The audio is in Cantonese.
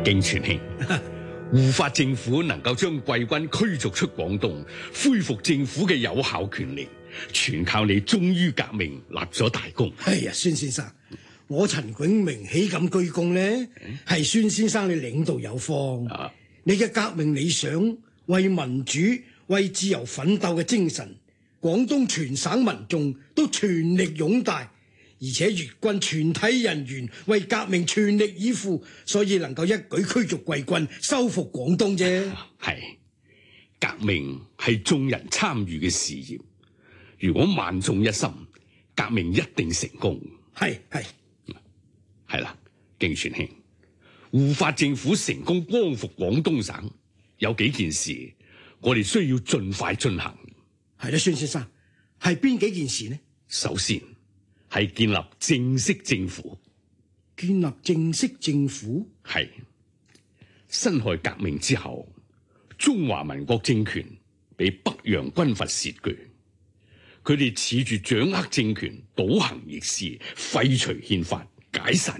敬全兄，護法政府能夠將貴軍驅逐出廣東，恢復政府嘅有效權力，全靠你忠於革命，立咗大功。 哎呀，孫先生，我陳炯明豈敢居功呢？係孫先生你領導有方，你嘅革命理想，為民主、為自由奮鬥嘅精神，廣東全省民眾都全力擁戴。而且粵軍全體人員為革命全力以赴，所以能夠一舉驅逐貴軍，收復廣東啫。 係革命係眾人參與嘅事業，如果萬眾一心，革命一定成功。係啦，敬全兄，護法政府成功光復廣東省，有幾件事我哋需要盡快進行。 係啦，孫先生，係邊幾件事呢？ 首先係建立正式政府。 建立正式政府？ 係辛亥革命之後，中華民國政權被北洋軍閥竊據，佢哋恃住掌握政權，倒行逆施，廢除憲法，解散